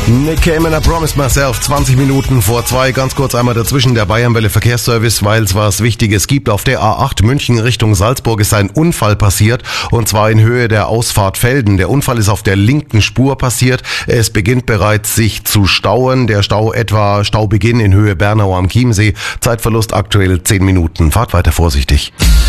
Nick Cayman, I Promised Myself, 20 Minuten vor 2, ganz kurz einmal dazwischen der Bayernwelle Verkehrsservice, weil es was Wichtiges gibt. Auf der A8 München Richtung Salzburg ist ein Unfall passiert und zwar in Höhe der Ausfahrt Velden. Der Unfall ist auf der linken Spur passiert. Es beginnt bereits sich zu stauen. Der Stau etwa Staubeginn in Höhe Bernau am Chiemsee. Zeitverlust aktuell 10 Minuten. Fahrt weiter vorsichtig.